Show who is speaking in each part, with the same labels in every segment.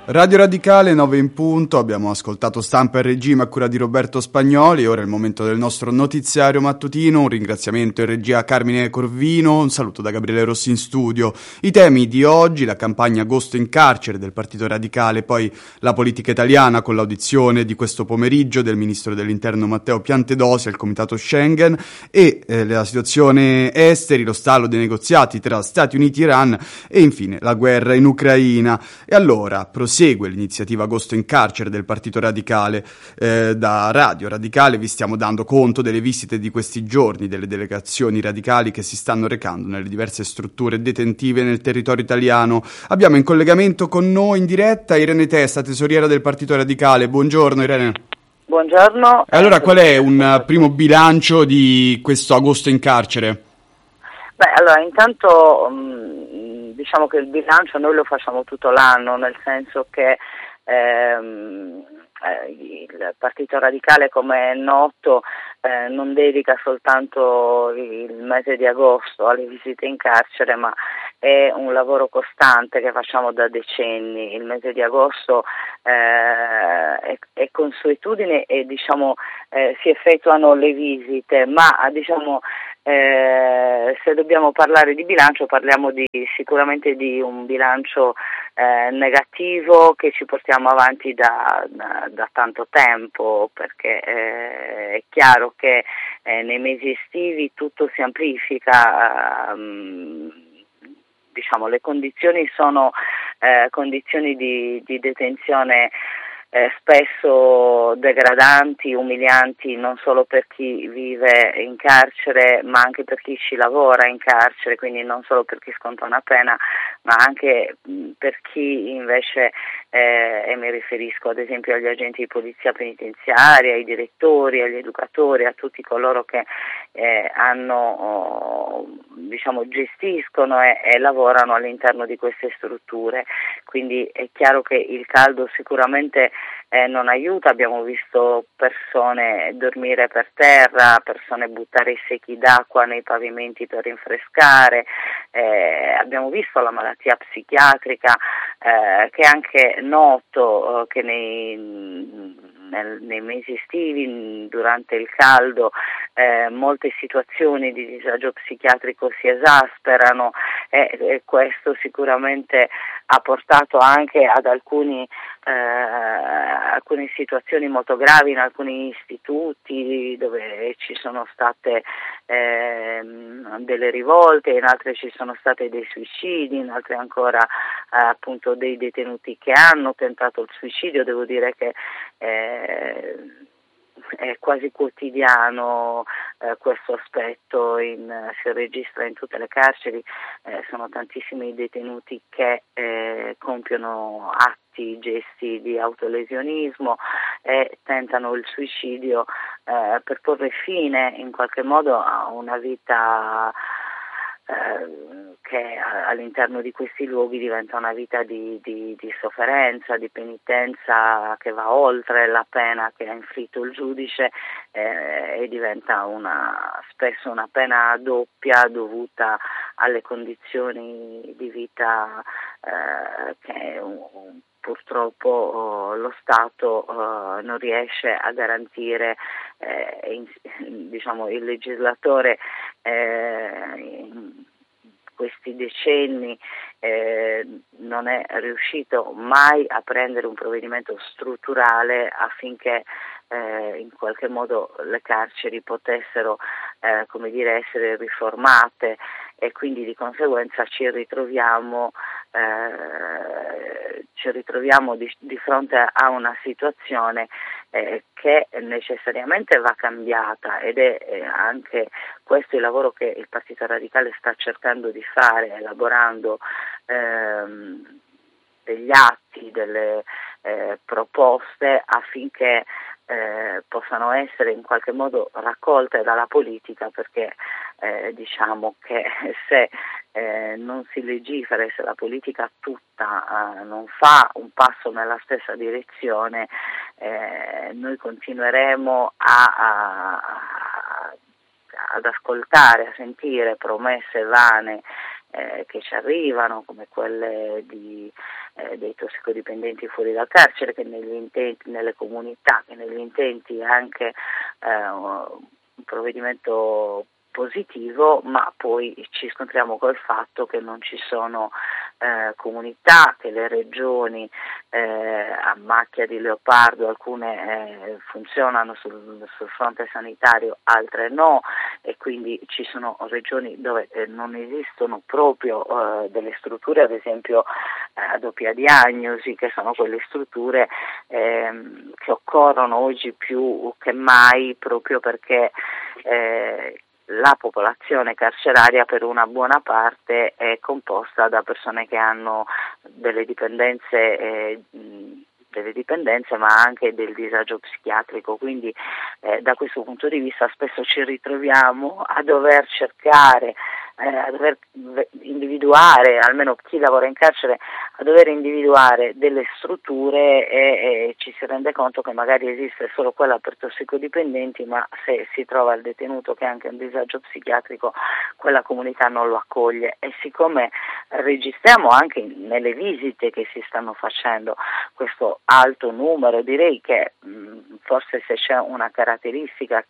Speaker 1: Radio Radicale 9 in punto, abbiamo ascoltato Stampa e Regime a cura di Roberto Spagnoli, ora è il momento del nostro notiziario mattutino, un ringraziamento in regia a Carmine Corvino, un saluto da Gabriele Rossi in studio. I temi di oggi, la campagna Agosto in carcere del Partito Radicale, poi la politica italiana con l'audizione di questo pomeriggio del Ministro dell'Interno Matteo Piantedosi al Comitato Schengen e la situazione esteri, lo stallo dei negoziati tra Stati Uniti e Iran e infine la guerra in Ucraina. E allora prosegue l'iniziativa Agosto in carcere del Partito Radicale. Da Radio Radicale vi stiamo dando conto delle visite di questi giorni delle delegazioni radicali che si stanno recando nelle diverse strutture detentive nel territorio italiano. Abbiamo in collegamento con noi in diretta Irene Testa, tesoriera del Partito Radicale. Buongiorno Irene.
Speaker 2: Buongiorno.
Speaker 1: Allora qual è un primo bilancio di questo agosto in carcere?
Speaker 2: Beh, allora intanto diciamo che il bilancio noi lo facciamo tutto l'anno, nel senso che il Partito Radicale, come è noto, non dedica soltanto il mese di agosto alle visite in carcere, ma è un lavoro costante che facciamo da decenni. Il mese di agosto è consuetudine e si effettuano le visite, ma se dobbiamo parlare di bilancio parliamo sicuramente di un bilancio negativo che ci portiamo avanti da tanto tempo, perché è chiaro che nei mesi estivi tutto si amplifica, le condizioni sono condizioni di detenzione spesso degradanti, umilianti, non solo per chi vive in carcere ma anche per chi ci lavora in carcere, quindi non solo per chi sconta una pena ma anche per chi invece, e mi riferisco ad esempio agli agenti di polizia penitenziaria, ai direttori, agli educatori, a tutti coloro che gestiscono e lavorano all'interno di queste strutture. Quindi è chiaro che il caldo sicuramente non aiuta, abbiamo visto persone dormire per terra, persone buttare i secchi d'acqua nei pavimenti per rinfrescare, abbiamo visto la malattia psichiatrica, che è anche noto che nei mesi estivi, durante il caldo, molte situazioni di disagio psichiatrico si esasperano e questo sicuramente ha portato anche ad alcune situazioni molto gravi in alcuni istituti dove ci sono state delle rivolte, in altre ci sono state dei suicidi, in altre ancora appunto dei detenuti che hanno tentato il suicidio. Devo dire che è quasi quotidiano questo aspetto, si registra in tutte le carceri, sono tantissimi i detenuti che compiono atti, gesti di autolesionismo e tentano il suicidio per porre fine in qualche modo a una vita che all'interno di questi luoghi diventa una vita di sofferenza, di penitenza che va oltre la pena che ha inflitto il giudice e diventa spesso una pena doppia dovuta alle condizioni di vita che purtroppo lo Stato non riesce a garantire, il legislatore in questi decenni non è riuscito mai a prendere un provvedimento strutturale affinché in qualche modo le carceri potessero essere riformate, e quindi di conseguenza ci ritroviamo di fronte a una situazione che necessariamente va cambiata, ed è anche questo il lavoro che il Partito Radicale sta cercando di fare, elaborando degli atti, delle proposte affinché possano essere in qualche modo raccolte dalla politica, perché diciamo che se non si legifera e se la politica tutta non fa un passo nella stessa direzione, noi continueremo ad ascoltare, a sentire promesse vane che ci arrivano, come quelle dei tossicodipendenti fuori dal carcere, che negli intenti, nelle comunità, che negli intenti è anche un provvedimento positivo, ma poi ci scontriamo col fatto che non ci sono comunità, che le regioni a macchia di leopardo, alcune funzionano sul fronte sanitario, altre no, e quindi ci sono regioni dove non esistono proprio delle strutture, ad esempio a doppia diagnosi, che sono quelle strutture che occorrono oggi più che mai, proprio perché la popolazione carceraria per una buona parte è composta da persone che hanno delle dipendenze, ma anche del disagio psichiatrico, quindi da questo punto di vista spesso ci ritroviamo a dover cercare, a dover individuare, almeno chi lavora in carcere, a dover individuare delle strutture e ci si rende conto che magari esiste solo quella per tossicodipendenti, ma se si trova il detenuto che ha anche un disagio psichiatrico, quella comunità non lo accoglie. E siccome registriamo anche nelle visite che si stanno facendo questo alto numero, direi che forse se c'è una caratteristica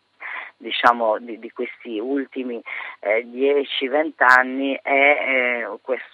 Speaker 2: di questi ultimi 10-20 anni è